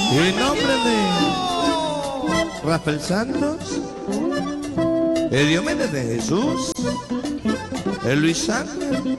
En nombre de Rafael Santos, el Diomedes de Jesús, el Luis Ángel